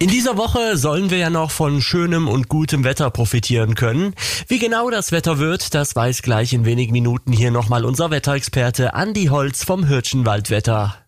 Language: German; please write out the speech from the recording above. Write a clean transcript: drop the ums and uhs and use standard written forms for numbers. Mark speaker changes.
Speaker 1: In dieser Woche sollen wir ja noch von schönem und gutem Wetter profitieren können. Wie genau das Wetter wird, das weiß gleich in wenigen Minuten hier nochmal unser Wetterexperte Andi Holz vom Hürtchenwaldwetter.